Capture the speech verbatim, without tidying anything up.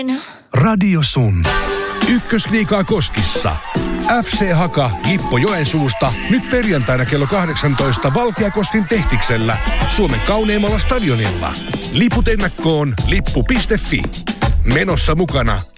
Radio Sun. Ykkösliigaa Koskissa. F C Haka Jippo Joensuusta nyt perjantaina kello kahdeksantoista Valkeakostin Tehtiksellä Suomen kauneimmalla stadionilla. Liput ennakkoon lippu piste fi. Menossa mukana